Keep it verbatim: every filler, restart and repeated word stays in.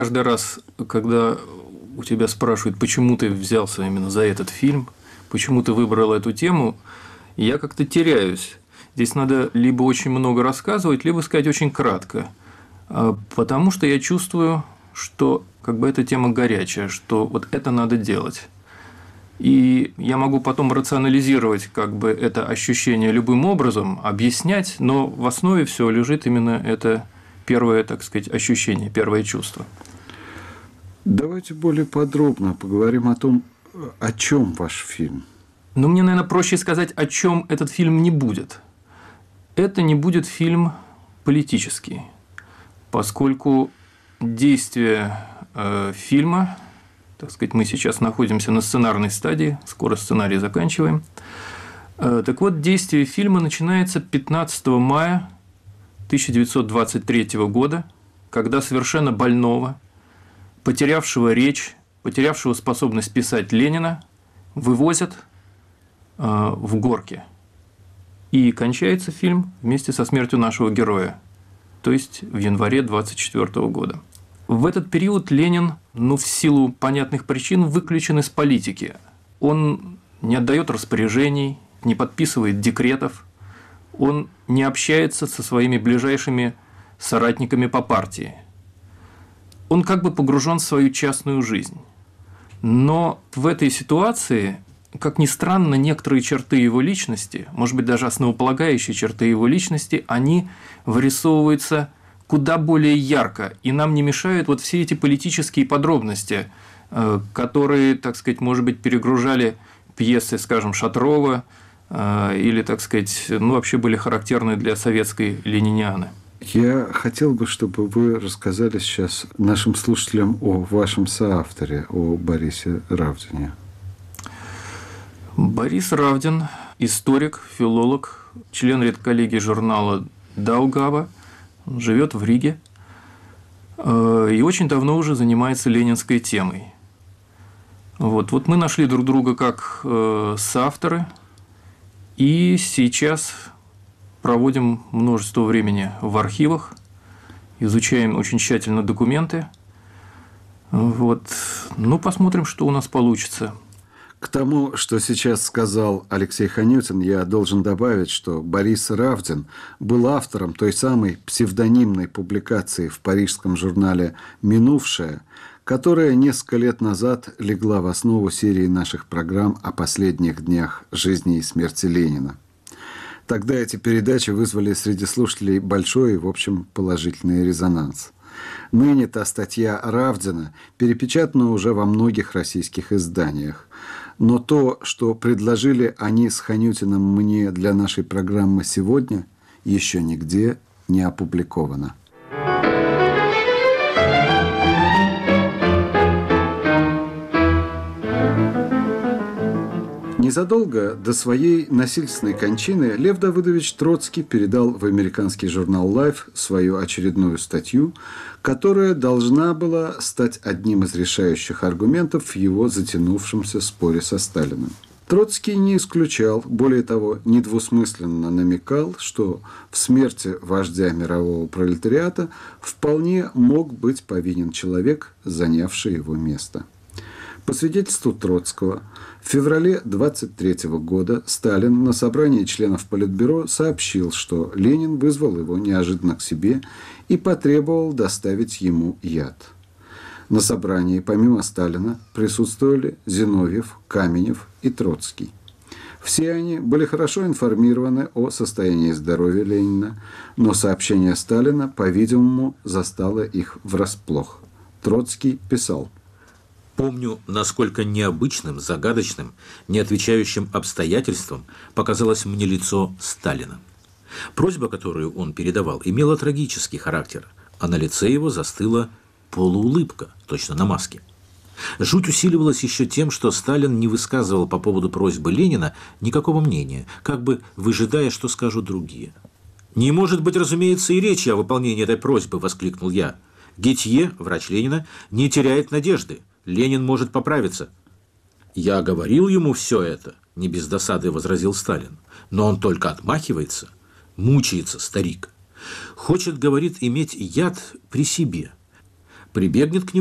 Каждый раз, когда у тебя спрашивают, почему ты взялся именно за этот фильм, почему ты выбрал эту тему, я как-то теряюсь. Здесь надо либо очень много рассказывать, либо сказать очень кратко. Потому что я чувствую, что как бы эта тема горячая, что вот это надо делать. И я могу потом рационализировать как бы это ощущение любым образом, объяснять, но в основе всего лежит именно это первое, так сказать, ощущение, первое чувство. Давайте более подробно поговорим о том, о чем ваш фильм. Ну, мне, наверное, проще сказать, о чем этот фильм не будет. Это не будет фильм политический, поскольку действие э, фильма, так сказать, мы сейчас находимся на сценарной стадии, скоро сценарий заканчиваем. Э, так вот, действие фильма начинается пятнадцатого мая тысяча девятьсот двадцать третьего года, когда совершенно больного, потерявшего речь, потерявшего способность писать Ленина, вывозят э, в Горки. И кончается фильм вместе со смертью нашего героя, то есть в январе двадцать четвёртого года. В этот период Ленин, ну, в силу понятных причин, выключен из политики. Он не отдает распоряжений, не подписывает декретов, он не общается со своими ближайшими соратниками по партии. Он как бы погружен в свою частную жизнь. Но в этой ситуации, как ни странно, некоторые черты его личности, может быть, даже основополагающие черты его личности, они вырисовываются куда более ярко, и нам не мешают вот все эти политические подробности, которые, так сказать, может быть, перегружали пьесы, скажем, Шатрова, или, так сказать, ну, вообще были характерны для советской ленинианы. Я хотел бы, чтобы вы рассказали сейчас нашим слушателям о вашем соавторе, о Борисе Равдине. Борис Равдин – историк, филолог, член редколлегии журнала «Даугава», живет в Риге и очень давно уже занимается ленинской темой. Вот, вот мы нашли друг друга как соавторы, и сейчас проводим множество времени в архивах, изучаем очень тщательно документы. Вот. Ну, посмотрим, что у нас получится. К тому, что сейчас сказал Алексей Ханютин, я должен добавить, что Борис Равдин был автором той самой псевдонимной публикации в парижском журнале «Минувшее», которая несколько лет назад легла в основу серии наших программ о последних днях жизни и смерти Ленина. Тогда эти передачи вызвали среди слушателей большой и, в общем, положительный резонанс. Ныне та статья Равдина перепечатана уже во многих российских изданиях. Но то, что предложили они с Ханютиным мне для нашей программы сегодня, еще нигде не опубликовано. Незадолго до своей насильственной кончины Лев Давыдович Троцкий передал в американский журнал Life свою очередную статью, которая должна была стать одним из решающих аргументов в его затянувшемся споре со Сталиным. Троцкий не исключал, более того, недвусмысленно намекал, что в смерти вождя мирового пролетариата вполне мог быть повинен человек, занявший его место. По свидетельству Троцкого, в феврале двадцать третьего года Сталин на собрании членов Политбюро сообщил, что Ленин вызвал его неожиданно к себе и потребовал доставить ему яд. На собрании помимо Сталина присутствовали Зиновьев, Каменев и Троцкий. Все они были хорошо информированы о состоянии здоровья Ленина, но сообщение Сталина, по-видимому, застало их врасплох. Троцкий писал: «Помню, насколько необычным, загадочным, не отвечающим обстоятельствам показалось мне лицо Сталина. Просьба, которую он передавал, имела трагический характер, а на лице его застыла полуулыбка, точно на маске. Жуть усиливалась еще тем, что Сталин не высказывал по поводу просьбы Ленина никакого мнения, как бы выжидая, что скажут другие. «Не может быть, разумеется, и речи о выполнении этой просьбы», – воскликнул я. «Гетье, врач Ленина, не теряет надежды. Ленин может поправиться». «Я говорил ему все это», – не без досады возразил Сталин. «Но он только отмахивается. Мучается старик. Хочет, говорит, иметь яд при себе. прибегнет к нему